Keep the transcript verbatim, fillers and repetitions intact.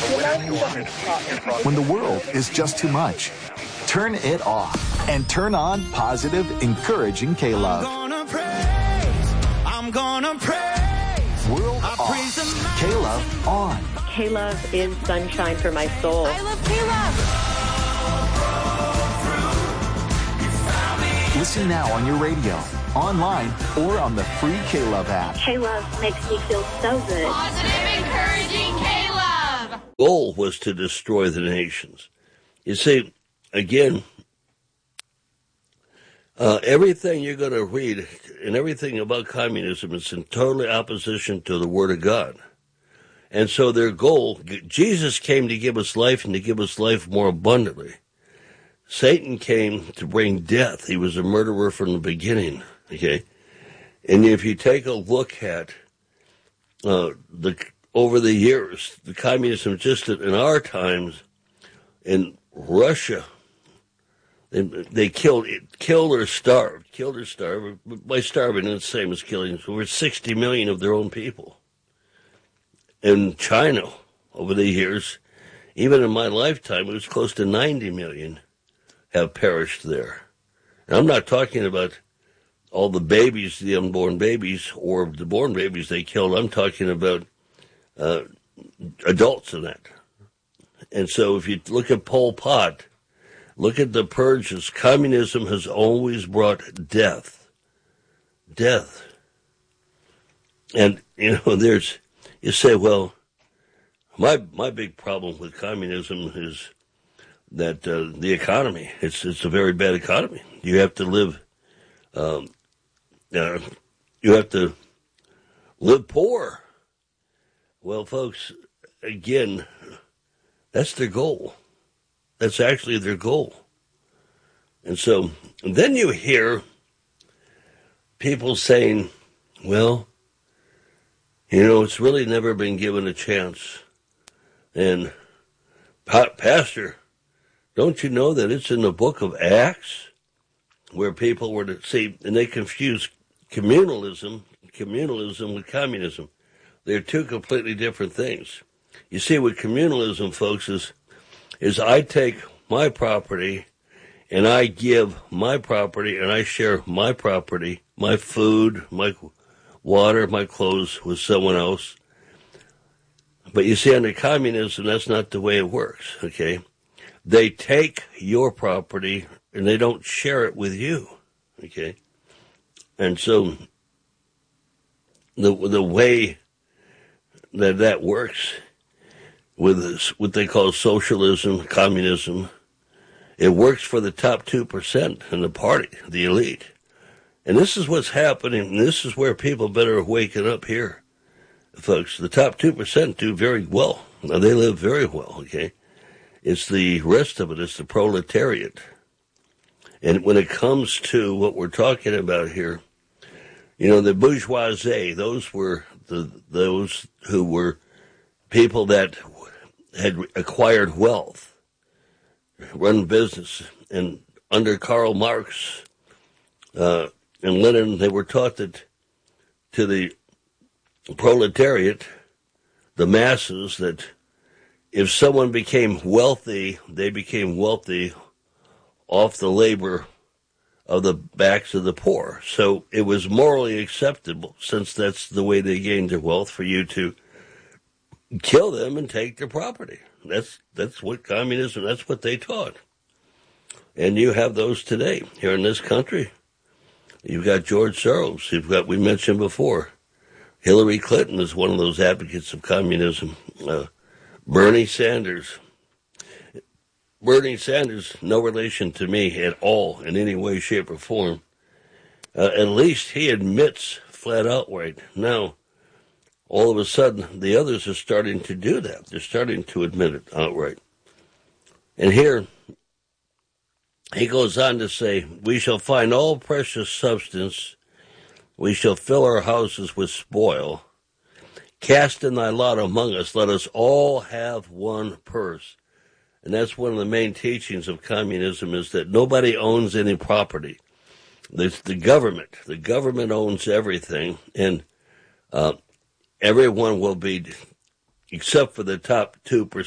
When the world is just too much, turn it off and turn on positive, encouraging K-Love. I'm gonna praise, I'm gonna praise. World I off, praise K-Love on. K-Love is sunshine for my soul. I love K-Love. Listen now on your radio, online, or on the free K-Love app. K-Love makes me feel so good. Positive, encouraging K-Love. Goal was to destroy the nations. You see, again, uh, everything you're going to read and everything about communism is in total opposition to the Word of God. And so their goal, Jesus came to give us life and to give us life more abundantly. Satan came to bring death. He was a murderer from the beginning, okay? And if you take a look at uh, the over the years, the communism just in our times, in Russia, they, they killed, killed or starved, killed or starved. By starving, it's the same as killing over sixty million of their own people. In China, over the years, even in my lifetime, it was close to ninety million have perished there. And I'm not talking about all the babies, the unborn babies, or the born babies they killed. I'm talking about uh, adults in that. And so if you look at Pol Pot, look at the purges, communism has always brought death. Death. And, you know, there's, you say, well, my my big problem with communism is that uh, the economy, it's it's a very bad economy. You have to live, um, uh, you have to live poor. Well, folks, again, that's their goal. That's actually their goal. And so and then you hear people saying, well, you know, it's really never been given a chance. And, pa- Pastor, don't you know that it's in the book of Acts where people were to see, and they confuse communalism, communalism with communism. They're two completely different things. You see, with communalism, folks, is, is I take my property and I give my property and I share my property, my food, my water, my clothes with someone else. But you see, under communism, that's not the way it works, okay? They take your property and they don't share it with you, okay? And so the the way that that works with this, what they call socialism, communism, it works for the top two percent in the party, the elite. And this is what's happening, and this is where people better waken up here, folks. The top two percent do very well. Now, they live very well, okay? It's the rest of it, it's the proletariat. And when it comes to what we're talking about here, you know, the bourgeoisie, those were the those who were people that had acquired wealth, run business. And under Karl Marx uh, and Lenin, they were taught that to the proletariat, the masses, that if someone became wealthy, they became wealthy off the labor of the backs of the poor. So it was morally acceptable, since that's the way they gained their wealth, for you to kill them and take their property. That's that's what communism, that's what they taught. And you have those today here in this country. You've got George Soros. You've got, we mentioned before, Hillary Clinton is one of those advocates of communism. Uh, Bernie Sanders. Bernie Sanders, no relation to me at all in any way, shape, or form. Uh, at least he admits flat outright. Now, all of a sudden, the others are starting to do that. They're starting to admit it outright. And here, he goes on to say, we shall find all precious substance. We shall fill our houses with spoil. Cast in thy lot among us. Let us all have one purse. And that's one of the main teachings of communism, is that nobody owns any property. It's the government. The government owns everything. And uh, everyone will be, except for the top two percent.